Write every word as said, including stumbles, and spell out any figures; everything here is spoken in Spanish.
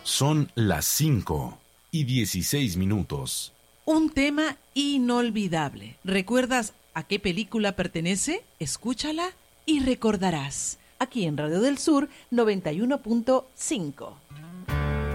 Son las cinco y dieciséis minutos. Un tema inolvidable. ¿Recuerdas a qué película pertenece? Escúchala y recordarás. Aquí en Radio del Sur noventa y uno punto cinco.